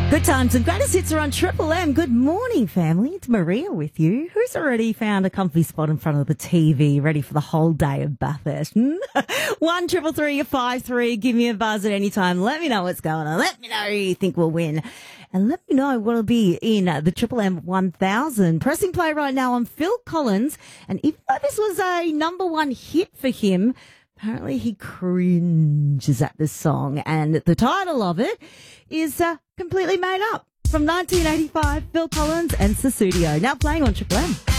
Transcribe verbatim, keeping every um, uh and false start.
Good times and greatest hits are on Triple M. Good morning, family. It's Maria with you. Who's already found a comfy spot in front of the T V, ready for the whole day of Bathurst? One triple three five three. Give me a buzz at any time. Let me know what's going on. Let me know who you think will win, and let me know what'll be in the Triple M one thousand. Pressing play right now on Phil Collins, and even though this was a number one hit for him, apparently he cringes at this song, and the title of it is uh, completely made up. From nineteen eighty-five, Phil Collins and Sussudio, now playing on Triple M.